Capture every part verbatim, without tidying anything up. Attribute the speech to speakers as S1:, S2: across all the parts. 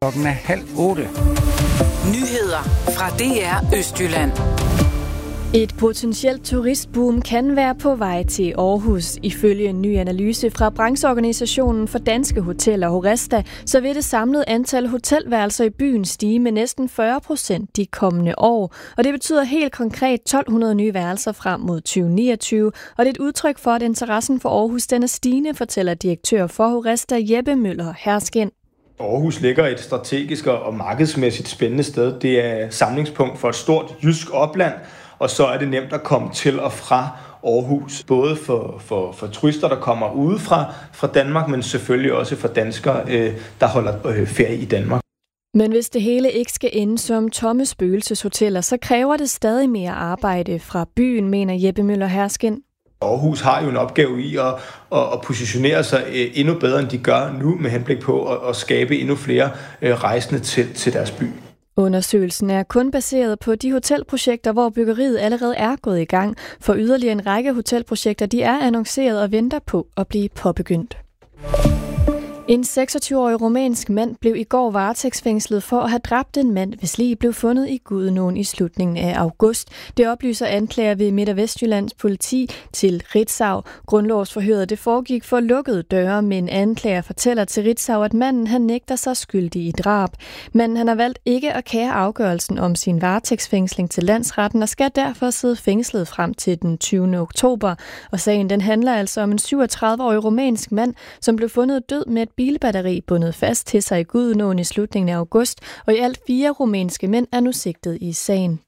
S1: Klokken er halv otte.
S2: Nyheder fra D R Østjylland.
S3: Et potentielt turistboom kan være på vej til Aarhus. Ifølge en ny analyse fra brancheorganisationen for danske hoteller Horesta, så vil det samlede antal hotelværelser i byen stige med næsten fyrre procent de kommende år. Og det betyder helt konkret tolv hundrede nye værelser frem mod tyve niogtyve. Og det er et udtryk for, at interessen for Aarhus den er stigende, fortæller direktør for Horesta Jeppe Møller Herskin.
S4: Aarhus ligger et strategisk og markedsmæssigt spændende sted. Det er samlingspunkt for et stort jysk opland, og så er det nemt at komme til og fra Aarhus, både for, for, for turister, der kommer udefra fra Danmark, men selvfølgelig også for danskere, øh, der holder øh, ferie i Danmark.
S3: Men hvis det hele ikke skal ende som tomme spøgelseshoteller, så kræver det stadig mere arbejde fra byen, mener Jeppe Møller Herskin.
S4: Aarhus har jo en opgave i at, at, at positionere sig endnu bedre, end de gør nu, med henblik på at, at skabe endnu flere rejsende til, til deres by.
S3: Undersøgelsen er kun baseret på de hotelprojekter, hvor byggeriet allerede er gået i gang. For yderligere en række hotelprojekter, de er annonceret og venter på at blive påbegyndt. En seksogtyve-årig rumænsk mand blev i går varetægtsfængslet for at have dræbt en mand, hvis lig blev fundet i Gudenåen i slutningen af august. Det oplyser anklager ved Midt- og Vestjyllands politi til Ritzau. Grundlovsforhøret det foregik for lukkede døre, men anklager fortæller til Ritzau, at manden han nægter sig skyldig i drab. Manden han har valgt ikke at kære afgørelsen om sin varetægtsfængsling til landsretten og skal derfor sidde fængslet frem til den tyvende oktober. Og sagen den handler altså om en syvogtredive-årig rumænsk mand, som blev fundet død med et bilbatteri bundet fast til sig i Gudenåen i slutningen af august, og i alt fire rumænske mænd er nu sigtet i sagen.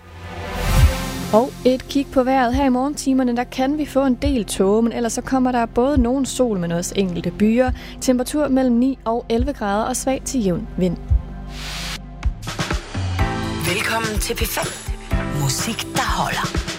S3: Og et kig på vejret her i morgentimerne, der kan vi få en del tåge, men ellers så kommer der både nogen sol, men også enkelte byer. Temperatur mellem ni og elleve grader og svag til jævn vind.
S2: Velkommen til P fem. Musik, der holder.